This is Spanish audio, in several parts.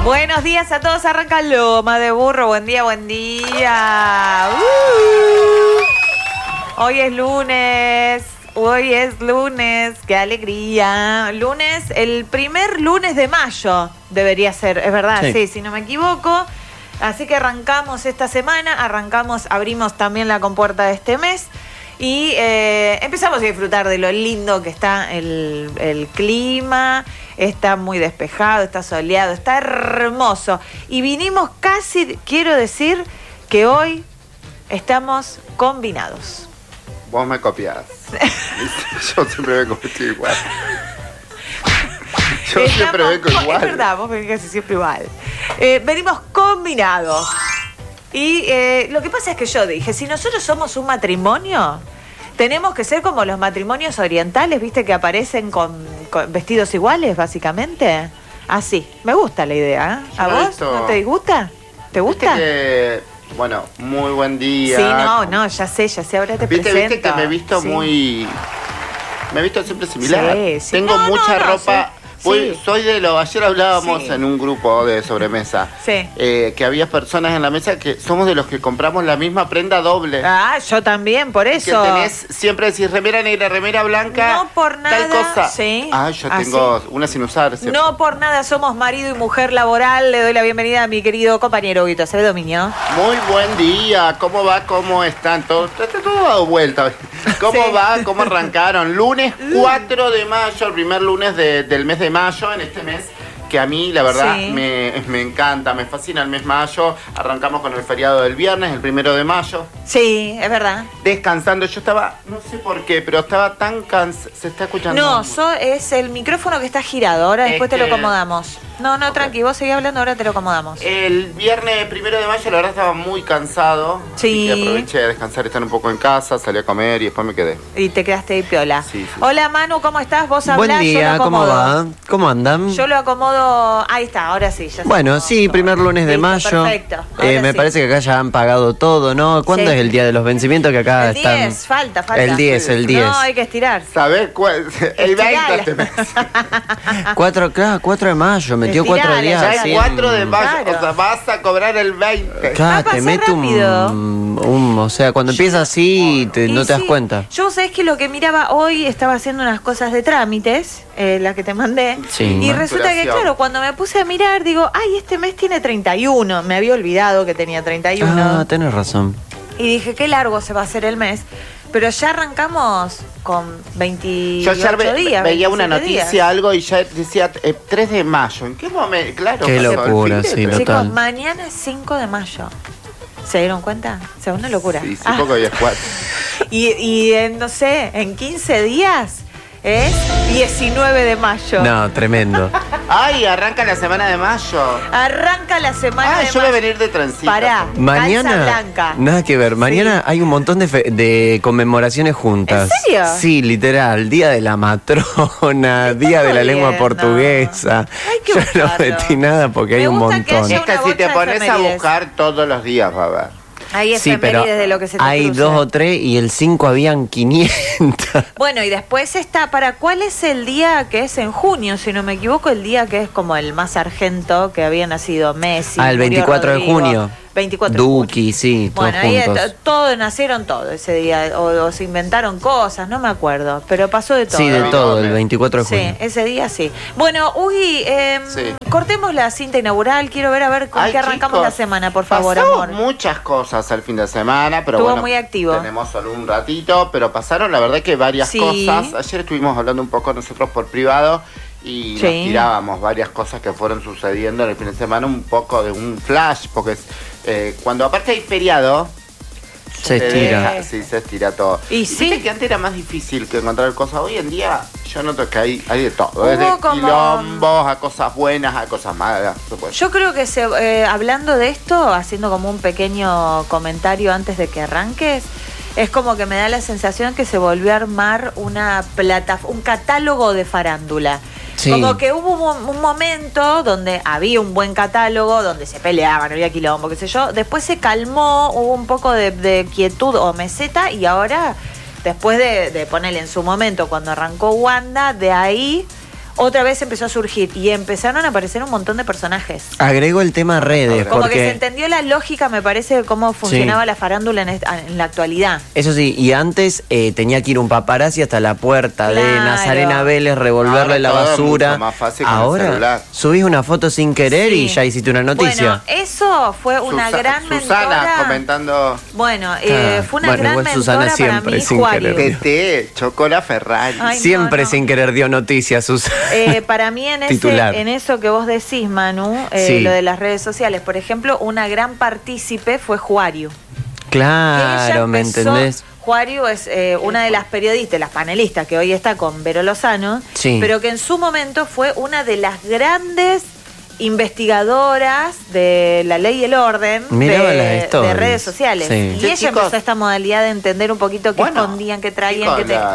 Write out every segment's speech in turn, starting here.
Buenos días a todos, arranca Loma de Burro, buen día, buen día. Hoy es lunes, qué alegría. Lunes, el primer lunes de mayo debería ser, es verdad, sí, si no me equivoco. Así que arrancamos esta semana, abrimos también la compuerta de este mes. Y empezamos a disfrutar de lo lindo que está el clima, está muy despejado, está soleado, está hermoso. Y vinimos casi, quiero decir, que hoy estamos combinados. Vos me copiás. Yo siempre vengo vestido igual. Siempre vengo igual. Es verdad, vos venís casi siempre igual. Venimos combinados. Y lo que pasa es que yo dije, si nosotros somos un matrimonio, tenemos que ser como los matrimonios orientales, ¿viste? Que aparecen con vestidos iguales, básicamente. Así, me gusta la idea, ¿eh? ¿A vos? ¿No te disgusta? ¿Te gusta? Bueno, muy buen día. Sí, no, ya sé, ahora te presento. Viste que me he visto muy... Me he visto siempre similar. Sí. Tengo mucha ropa... Sí. Soy de los... Ayer hablábamos en un grupo de sobremesa. Sí. Que había personas en la mesa que somos de los que compramos la misma prenda doble. Ah, yo también, por eso. Que tenés, siempre decís remera negra, remera blanca. No por nada. Tal cosa. Sí. Ah, yo tengo una sin usar. Siempre. No por nada somos marido y mujer laboral. Le doy la bienvenida a mi querido compañero Huguito Acevedo Miño. Muy buen día. ¿Cómo va? ¿Cómo están? Todo dado vuelta. ¿Cómo va? ¿Cómo arrancaron? Lunes 4 de mayo, el primer lunes del mes de mayo, en este mes que a mí, la verdad, me encanta, me fascina el mes mayo. Arrancamos con el feriado del viernes, el 1 de mayo. Sí, es verdad. Descansando. Yo estaba, no sé por qué, pero estaba tan cansado. ¿Se está escuchando? No, es el micrófono que está girado. Ahora después te lo acomodamos. No, okay. Tranqui, vos seguís hablando, ahora te lo acomodamos. El viernes 1 de mayo, la verdad, estaba muy cansado. Sí. Y aproveché de descansar, estar un poco en casa, salí a comer y después me quedé. Y te quedaste ahí piola. Sí. Hola, Manu, ¿cómo estás? Vos hablás, buen día, yo lo ¿cómo va? ¿Cómo andan? Yo lo acomodo. Ahí está, ahora sí. Ya bueno, sí, primer lunes de mayo. Perfecto. Me parece que acá ya han pagado todo, ¿no? ¿Cuándo es el día de los vencimientos que acá el están? 10, falta. El 10. No, hay que estirar. ¿Sabés cuál? El 20 este mes. 4 de mayo, metió 4 días. Ya es 4 de mayo, claro. o sea, vas a cobrar el 20. Claro, te mete o sea, cuando empieza así, no te das cuenta. Yo sabés que lo que miraba hoy, estaba haciendo unas cosas de trámites, la que te mandé, y resulta que, claro, cuando me puse a mirar, digo, ay, este mes tiene 31, me había olvidado que tenía 31. Ah, tenés razón. Y dije, qué largo se va a hacer el mes, pero ya arrancamos con 28 Yo ayer días. veía una noticia, días. Algo, y ya decía 3 de mayo. ¿En qué momento? Claro. Qué locura, sí, Chicos, total. mañana es 5 de mayo. ¿Se dieron cuenta? O sea, una locura. Sí, poco hoy es 4. Y no sé, en 15 días es 19 de mayo. No, tremendo. Ay, arranca la semana de mayo. Arranca la semana de mayo. Yo voy a venir de transito. Pará, mañana, calza blanca. Nada que ver. Mañana hay un montón de conmemoraciones juntas. ¿En serio? Sí, literal. Día de la matrona, Día de la lengua portuguesa. Hay que yo buscarlo. no metí nada porque hay un montón. Es que si te pones a buscar todos los días, va a ver. Ahí es pero de lo que se te hay cruce. 2 o 3 y el 5 habían 500. Bueno, y después está, ¿cuál es el día que es en junio? Si no me equivoco, el día que es como el más argento, que había nacido Messi. El 24 Rodrigo, de junio. 24 Duki, sí, todos bueno, ahí juntos. nacieron todos ese día, o se inventaron cosas, no me acuerdo, pero pasó de todo. Sí, de todo, el 24 de junio. Sí, ese día sí. Bueno, Ugi, cortemos la cinta inaugural, quiero ver con qué arrancamos la semana, por favor, amor. amor. Muchas cosas al fin de semana, pero estuvo muy activo. Tenemos solo un ratito, pero pasaron la verdad que varias cosas. Ayer estuvimos hablando un poco nosotros por privado y nos tirábamos varias cosas que fueron sucediendo en el fin de semana, un poco de un flash, porque cuando aparte hay feriado, se estira. Sí, se estira todo. Y viste que antes era más difícil que encontrar cosas. Hoy en día yo noto que hay de todo. Desde quilombos a cosas buenas, a cosas malas. Yo creo que hablando de esto, haciendo como un pequeño comentario antes de que arranques, es como que me da la sensación que se volvió a armar un catálogo de farándula. Sí. Como que hubo un momento donde había un buen catálogo, donde se peleaban, había quilombo, qué sé yo. Después se calmó, hubo un poco de quietud o meseta, y ahora, después de ponerle en su momento, cuando arrancó Wanda, de ahí otra vez empezó a surgir y empezaron a aparecer un montón de personajes. Agrego el tema redes. Como porque... que se entendió la lógica, me parece, de cómo funcionaba la farándula en la actualidad. Eso sí, y antes tenía que ir un paparazzi hasta la puerta de Nazarena Vélez, revolverle la basura. Más fácil con ahora el celular. subís una foto sin querer y ya hiciste una noticia. Bueno, eso fue una gran mentora. Susana comentando. Bueno, fue una gran igual mentora Susana para siempre, mí, sin Juario. querer. Chocó la Ferrari. Ay, Siempre no. sin querer dio noticias, Susana. Para mí en eso que vos decís, Manu, lo de las redes sociales, por ejemplo, una gran partícipe fue Juario. Claro, ¿me entendés? Juario es una de las periodistas, las panelistas que hoy está con Vero Lozano, pero que en su momento fue una de las grandes investigadoras de la ley y el orden de redes sociales. Sí. Y ella empezó esta modalidad de entender un poquito qué escondían, qué traían,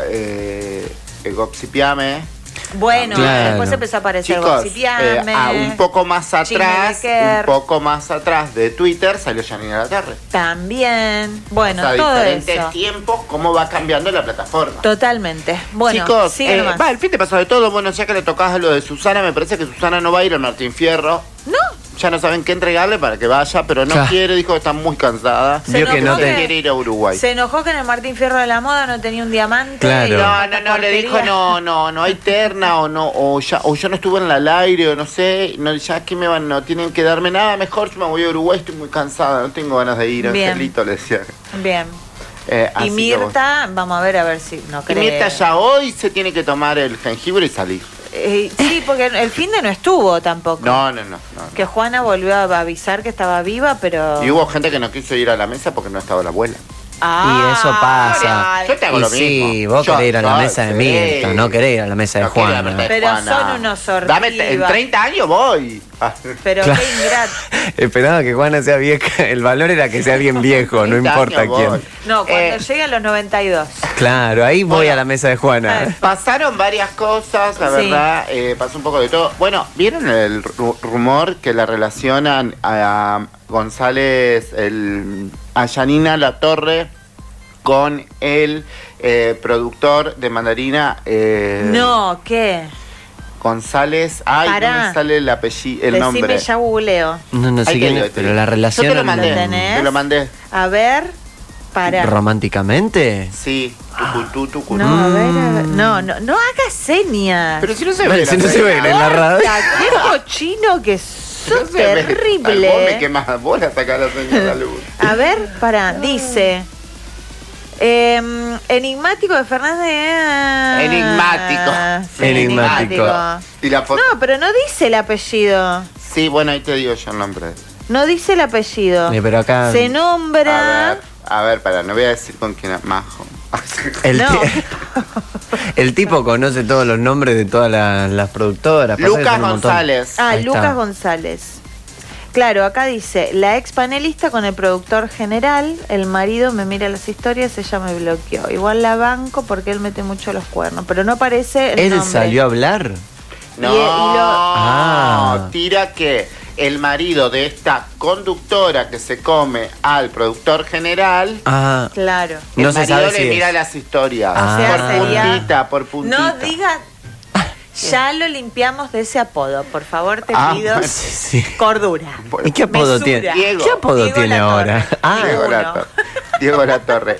qué Gopsipiame. Bueno, después empezó a aparecer Gopsipiame. Un poco más atrás de Twitter salió Janina Latorre. También. Bueno, todo diferentes tiempos, cómo va cambiando la plataforma. Totalmente. Bueno, chicos, el fin te pasó de todo. Bueno, ya que le tocás a lo de Susana, me parece que Susana no va a ir al Martín Fierro. No. Ya no saben qué entregarle para que vaya, pero no quiere, dijo que está muy cansada. Vio que no quiere ir a Uruguay. Se enojó que en el Martín Fierro de la Moda no tenía un diamante. Claro. No, le dijo no hay terna o yo no estuve en el aire o no sé, ya que no tienen que darme nada, mejor yo me voy a Uruguay, estoy muy cansada, no tengo ganas de ir, Angelito le decía. Bien. Y Mirta, vamos a ver si no cree. Y Mirta ya hoy se tiene que tomar el jengibre y salir. Sí, porque el fin de no estuvo tampoco. No. Que Juana volvió a avisar que estaba viva, pero... Y hubo gente que no quiso ir a la mesa porque no estaba la abuela. Y eso pasa. Yo te hago lo mismo. Sí, vos querés ir a la mesa de Mirta, no querés ir a la mesa de Juana. Pero son unos sortivas. Dame, en 30 años voy. Pero claro. qué ingrato. Esperaba que Juana sea vieja. El valor era que sea bien viejo, no importa quién. No, cuando llegue a los 92. Claro, ahí voy a la mesa de Juana. Pasaron varias cosas, la verdad. Pasó un poco de todo. Bueno, ¿vieron el rumor que la relacionan a González, a Janina Latorre con el productor de Mandarina? No, ¿qué? González, no me sale el apellido, el nombre. Decime, ya googleo. No sé quién es, pero la relación. Yo te lo mandé. A ver, pará. ¿Románticamente? Sí. Tucutú. No, a ver. No hagas señas. Pero si no se ve. Si no se ve en la radio. Qué cochino que sos, no terrible. Vos me quemás, vos la sacás la señal a la luz. A ver, pará, dice... enigmático de Fernández. Enigmático. ¿Y la foto? No, pero no dice el apellido. Sí, bueno, ahí te digo yo el nombre. No dice el apellido. Pero acá... Se nombra... A ver, no voy a decir con quién es Majo. El tipo conoce todos los nombres de todas las productoras. Lucas González. Lucas González. Claro, acá dice, la ex panelista con el productor general, el marido me mira las historias, ella me bloqueó. Igual la banco porque él mete mucho los cuernos, pero no aparece el nombre. ¿Él salió a hablar? No, tira que el marido de esta conductora que se come al productor general, claro, el marido le mira las historias por puntita. No diga... Ya lo limpiamos de ese apodo, por favor, te pido cordura. ¿Y qué apodo tiene? Diego. ¿Qué apodo tiene ahora? Diego Latorre.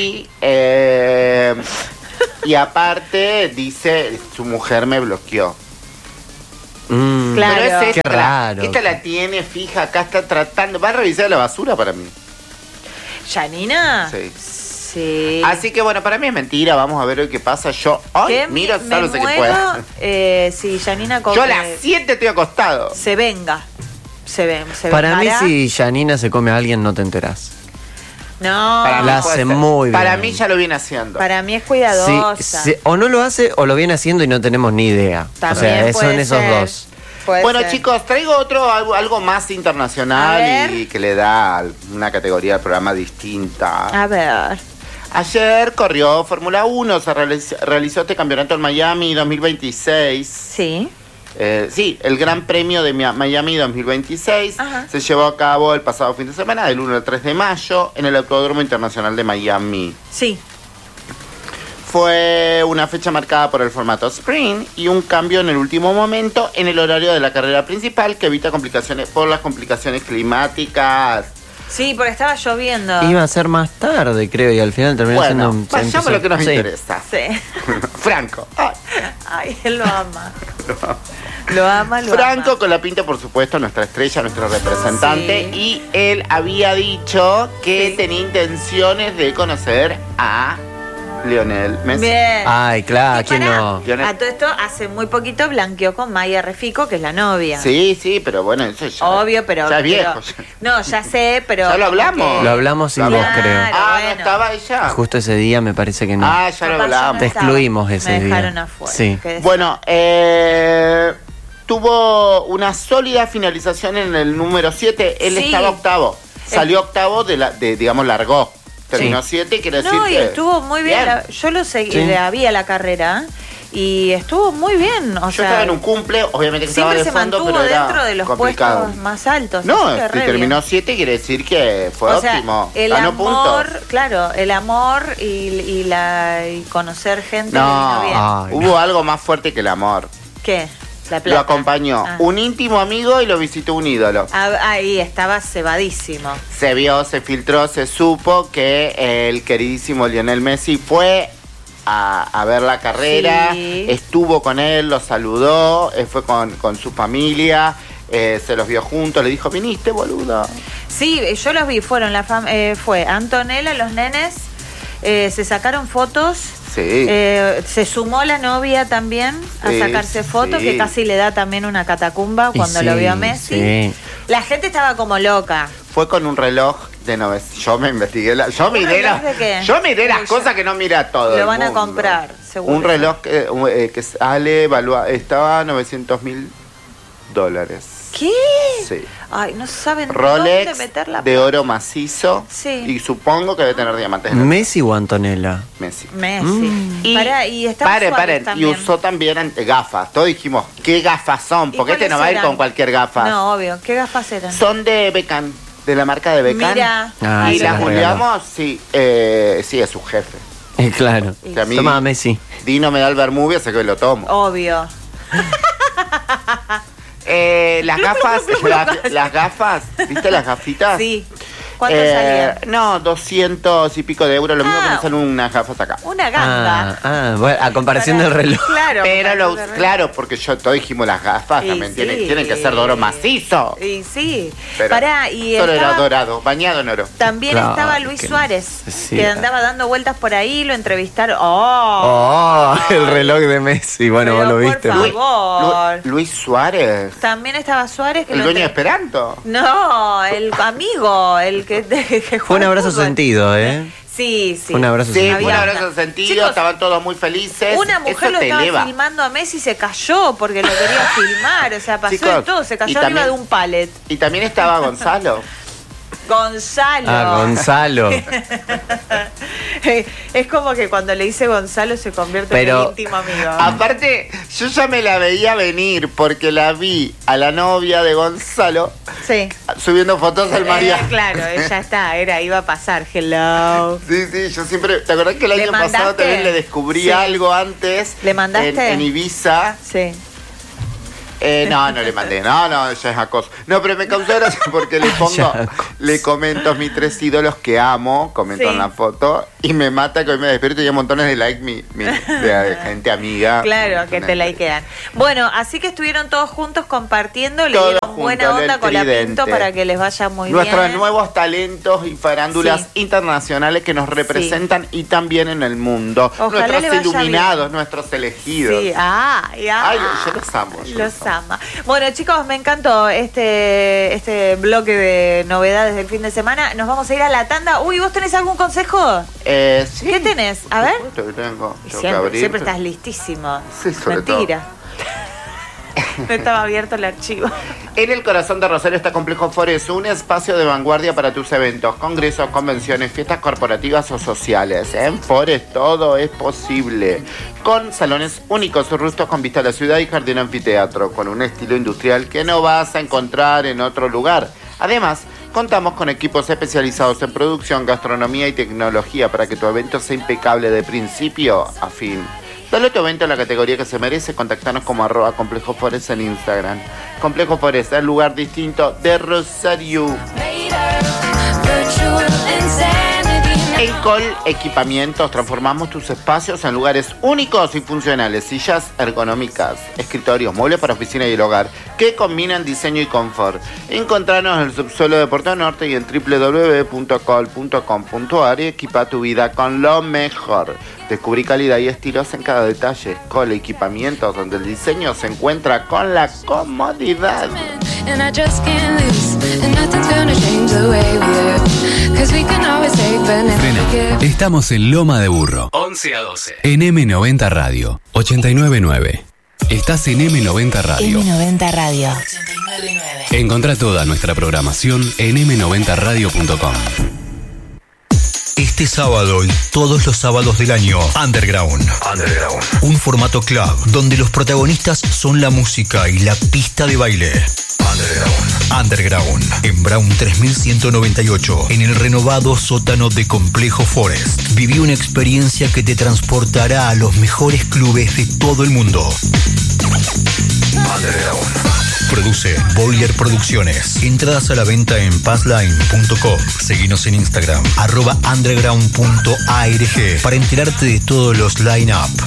Y aparte dice, su mujer me bloqueó. Claro. Pero es qué raro. Esta la tiene fija, acá está tratando. Va a revisar la basura para mí. ¿Janina? Sí. Así que bueno, para mí es mentira. Vamos a ver hoy qué pasa. Yo hoy miro, solo sé que puedo. Sí, Janina yo a las 7 estoy acostado. Se venga. Para mí, si Janina se come a alguien, no te enterás. No. La hace muy bien. Para mí ya lo viene haciendo. Para mí es cuidadosa. O no lo hace o lo viene haciendo y no tenemos ni idea. También son esos dos. Bueno, chicos, traigo algo más internacional y que le da una categoría al programa distinta. A ver. Ayer corrió Fórmula 1, se realizó este campeonato en Miami 2026. Sí. Sí, el Gran Premio de Miami 2026 se llevó a cabo el pasado fin de semana, del 1 al 3 de mayo, en el Autódromo Internacional de Miami. Sí. Fue una fecha marcada por el formato sprint y un cambio en el último momento en el horario de la carrera principal que evita complicaciones por las complicaciones climáticas. Sí, porque estaba lloviendo. Iba a ser más tarde, creo, y al final terminó siendo un... Vayamos a lo que nos interesa. Sí. Franco. Ay, él lo ama. Lo ama. Franco con la pinta, por supuesto, nuestra estrella, nuestro representante. Sí. Y él había dicho que tenía intenciones de conocer a Lionel Messi. Bien. Ay, claro, ¿quién no? A todo esto, hace muy poquito blanqueó con Maya Refico, que es la novia. Sí, pero bueno, eso ya... Obvio, pero... Ya es viejo. No, ya sé, pero... ¿Ya lo hablamos? Lo hablamos sin vos, creo. Bueno. ¿No estaba ella? Justo ese día me parece que no. Ya lo hablamos. Te excluimos ese día. Me dejaron afuera. Sí. Bueno, tuvo una sólida finalización en el número 7. Él estaba octavo. Salió octavo digamos, largó. Terminó 7, quiere decir que... y estuvo muy bien. Yo lo seguí, había la carrera y estuvo muy bien. Yo estaba en un cumple, obviamente que estaba de fondo, pero era dentro de los complicado. puestos más altos. No, si terminó 7, quiere decir que fue óptimo. Ganó puntos. Claro, el amor y conocer gente. No, hubo algo más fuerte que el amor. ¿Qué? Lo acompañó un íntimo amigo y lo visitó un ídolo. Ahí estaba cebadísimo. Se vio, se filtró, se supo que el queridísimo Lionel Messi fue a ver la carrera, estuvo con él, lo saludó, fue con su familia, se los vio juntos, le dijo, ¿viniste, boludo? Sí, yo los vi, fue Antonella, los nenes, se sacaron fotos. Sí. Se sumó la novia también a sacarse fotos, que casi le da también una catacumba cuando lo vio a Messi. Sí. La gente estaba como loca. Fue con un reloj de 900. Yo me investigué. Yo miré las cosas que no mira todo. Lo van a comprar, seguro. Un reloj que sale, estaba a $900,000. ¿Qué? Sí. Ay, no saben Rolex dónde meter la de oro macizo. Sí. Y supongo que debe tener diamantes. ¿Messi o Antonella? Messi. Y estaba paren. Y usó también gafas. Todos dijimos, ¿qué gafas son? Porque no va a ir con cualquier gafa. No, obvio. ¿Qué gafas eran? Son de Beckham, de la marca de Beckham. Mira. Y las juliamos, sí, es su jefe. Claro. Que a mí, toma Messi. Dino me da el Bermúdez, sé que lo tomo. Obvio. Las gafas, ¿viste las gafitas? Sí. ¿Cuánto salían? No, 200 y pico de euros, lo mismo que me salen unas gafas acá. Una ganga. Bueno, a comparación del reloj. Claro. Claro, porque todos dijimos las gafas también tienen que ser de oro macizo. Y sí. Pero solo era dorado, bañado en oro. También estaba Luis Suárez, que andaba dando vueltas por ahí, lo entrevistaron. El reloj de Messi. Bueno, vos lo viste. Por favor. Luis Suárez. También estaba Suárez. ¿El dueño de Esperanto? No, el amigo, el que fue un abrazo sentido, Sí. Fue un abrazo sentido. Fue un abrazo sentido, chicos, estaban todos muy felices. Una mujer lo estaba filmando a Messi y se cayó porque lo quería filmar. O sea, pasó de todo, se cayó arriba de un pallet. Y también estaba Gonzalo. Gonzalo. Es como que cuando le dice Gonzalo se convierte en un íntimo amigo. Aparte, yo ya me la veía venir porque la vi a la novia de Gonzalo subiendo fotos al mariachi. Claro, ella iba a pasar. Hello. Sí, yo siempre... ¿Te acordás que el año pasado también le descubrí algo antes? ¿Le mandaste? En Ibiza. Sí. No le mandé, ya es acoso. No, pero me causó gracia porque le comento a mis 3 ídolos que amo, comento en la foto, y me mata que hoy me despierto y hay montones de likes de gente amiga. Claro, que te likean. Bueno, así que estuvieron todos juntos compartiendo, le dieron buena onda con la Pinto para que les vaya muy bien. Nuestros nuevos talentos y farándulas internacionales que nos representan y también en el mundo. Ojalá nuestros iluminados, nuestros elegidos. Sí, Ay, yo los amo. Los amo. Bueno, chicos, me encantó este bloque de novedades del fin de semana. Nos vamos a ir a la tanda. Uy, ¿vos tenés algún consejo? Sí. ¿Qué tenés? A ver. Tengo siempre estás listísimo. Sí, sobre Mentira. No estaba abierto el archivo. En el corazón de Rosario está Complejo Forest, un espacio de vanguardia para tus eventos, congresos, convenciones, fiestas corporativas o sociales. En Forest todo es posible. Con salones únicos, rustos con vista a la ciudad y jardín anfiteatro, con un estilo industrial que no vas a encontrar en otro lugar. Además, contamos con equipos especializados en producción, gastronomía y tecnología para que tu evento sea impecable de principio a fin. Dale a tu evento la categoría que se merece. Contactanos como @Complejo Forest en Instagram. Complejo Forest, el lugar distinto de Rosario. En Col Equipamientos transformamos tus espacios en lugares únicos y funcionales. Sillas ergonómicas, escritorios, muebles para oficina y el hogar que combinan diseño y confort. Encontranos en el subsuelo de Puerto Norte y en www.col.com.ar y equipa tu vida con lo mejor. Descubrí calidad y estilos en cada detalle. Col Equipamientos, donde el diseño se encuentra con la comodidad. Frena. Estamos en Loma de Burro. 11 a 12. En M90 Radio. 89.9. Estás en M90 Radio. M90 Radio. 89.9. Encontrá toda nuestra programación en m90radio.com. Este sábado y todos los sábados del año, Underground. Un formato club donde los protagonistas son la música y la pista de baile. Underground, en Brown 3198, en el renovado sótano de Complejo Forest. Viví una experiencia que te transportará a los mejores clubes de todo el mundo. Underground. Produce Boiler Producciones. Entradas a la venta en passline.com. Seguinos en Instagram, @underground.arg, para enterarte de todos los line-up.